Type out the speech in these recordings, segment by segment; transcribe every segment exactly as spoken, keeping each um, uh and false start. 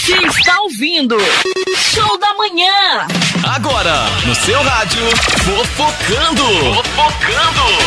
Você está ouvindo Show da Manhã. Agora, no seu rádio, Fofocando. Fofocando.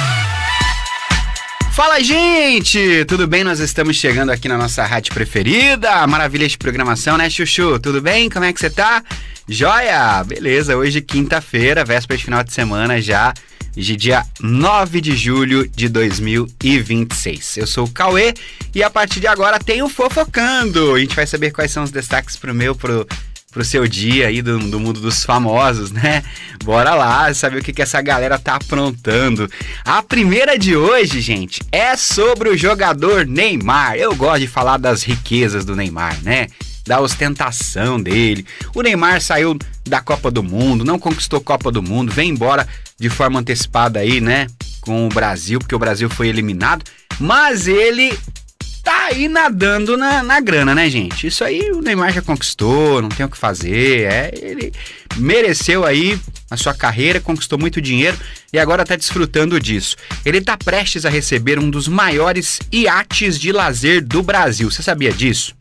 Fala, gente! Tudo bem? Nós estamos chegando aqui na nossa rádio preferida. Maravilha de programação, né, Chuchu? Tudo bem? Como é que você tá? Joia! Beleza, hoje quinta-feira, véspera de final de semana já, de dia nove de julho de dois mil e vinte e seis. Eu sou o Cauê e a partir de agora tem o Fofocando. A gente vai saber quais são os destaques pro meu, pro... pro seu dia aí do, do mundo dos famosos, né? Bora lá saber o que, que essa galera tá aprontando. A primeira de hoje, gente, é sobre o jogador Neymar. Eu gosto de falar das riquezas do Neymar, né? Da ostentação dele. O Neymar saiu da Copa do Mundo, não conquistou Copa do Mundo, vem embora de forma antecipada aí, né? Com o Brasil, porque o Brasil foi eliminado, mas ele tá aí nadando na, na grana, né, gente? Isso aí o Neymar já conquistou, não tem o que fazer. É, ele mereceu aí a sua carreira, conquistou muito dinheiro e agora tá desfrutando disso. Ele tá prestes a receber um dos maiores iates de lazer do Brasil. Você sabia disso?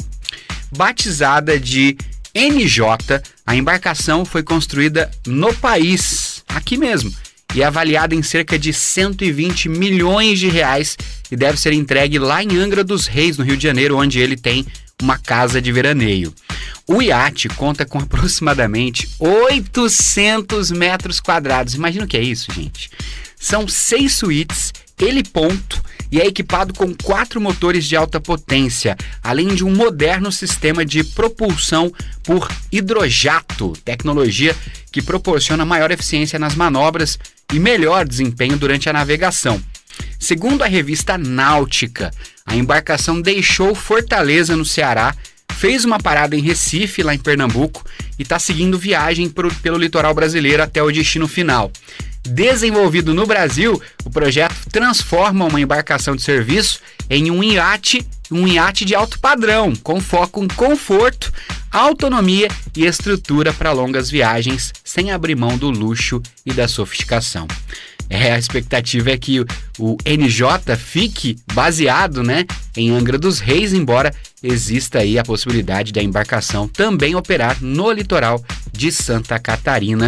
Batizada de N J, a embarcação foi construída no país, aqui mesmo, e é avaliada em cerca de cento e vinte milhões de reais e deve ser entregue lá em Angra dos Reis, no Rio de Janeiro, onde ele tem uma casa de veraneio. O iate conta com aproximadamente oitocentos metros quadrados. Imagina o que é isso, gente. São seis suítes, heliponto, e é equipado com quatro motores de alta potência, além de um moderno sistema de propulsão por hidrojato, tecnologia que proporciona maior eficiência nas manobras e melhor desempenho durante a navegação. Segundo a revista Náutica, a embarcação deixou Fortaleza, no Ceará, fez uma parada em Recife, lá em Pernambuco, e está seguindo viagem pro, pelo litoral brasileiro até o destino final. Desenvolvido no Brasil, o projeto transforma uma embarcação de serviço em um iate, um iate de alto padrão, com foco em conforto, autonomia e estrutura para longas viagens, sem abrir mão do luxo e da sofisticação. É, a expectativa é que o, o N J fique baseado, né, em Angra dos Reis, embora exista aí a possibilidade da embarcação também operar no litoral de Santa Catarina.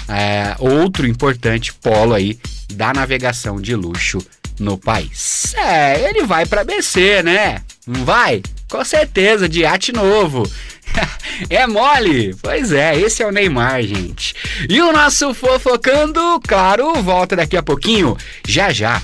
É, outro importante polo aí da navegação de luxo no país. É, ele vai pra B C, né? Não vai? Com certeza, de iate novo. É mole? Pois é, esse é o Neymar, gente. E o nosso Fofocando, claro, volta daqui a pouquinho. Já já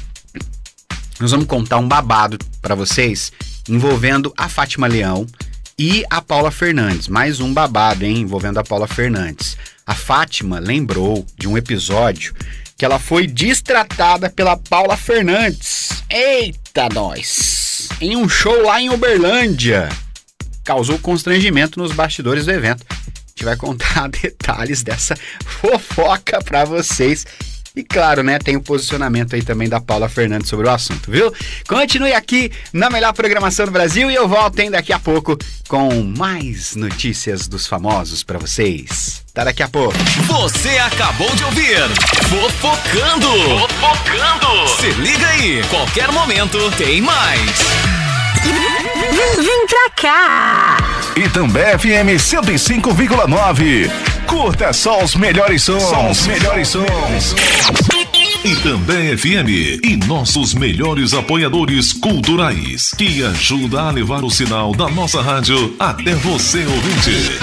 nós vamos contar um babado pra vocês envolvendo a Fátima Leão e a Paula Fernandes. Mais um babado, hein? Envolvendo a Paula Fernandes. A Fátima lembrou de um episódio que ela foi destratada pela Paula Fernandes. Eita, nós! Em um show lá em Uberlândia. Causou constrangimento nos bastidores do evento. A gente vai contar detalhes dessa fofoca pra vocês. E claro, né, tem o posicionamento aí também da Paula Fernandes sobre o assunto, viu? Continue aqui na melhor programação do Brasil e eu volto hein, daqui a pouco com mais notícias dos famosos pra vocês. Tá daqui a pouco. Você acabou de ouvir Fofocando. Fofocando. Se liga aí, qualquer momento tem mais. Vem pra cá. Itambé F M cento e cinco vírgula nove. Curta só os melhores sons. Só os melhores sons. Itambé F M e nossos melhores apoiadores culturais que ajuda a levar o sinal da nossa rádio até você, ouvinte.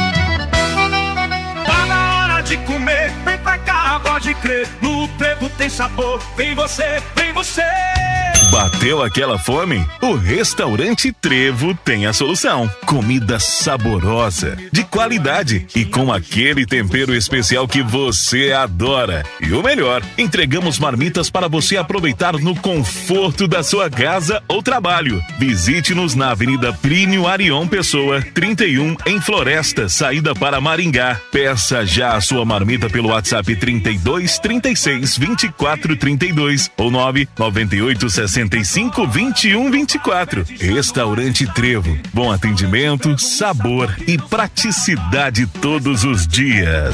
Tá na hora de comer, vem pra cá, pode crer. No Trevo tem sabor, vem você, vem você. Bateu aquela fome? O Restaurante Trevo tem a solução. Comida saborosa, de qualidade e com aquele tempero especial que você adora. E o melhor, entregamos marmitas para você aproveitar no conforto da sua casa ou trabalho. Visite-nos na Avenida Plínio Arion Pessoa, trinta e um, em Floresta, saída para Maringá. Peça já a sua marmita pelo WhatsApp trinta e dois, trinta e seis, vinte e quatro, trinta e dois ou nove nove oito, sessenta e cinco, vinte e um, vinte e quatro. Restaurante Trevo. Bom atendimento, sabor e praticidade todos os dias.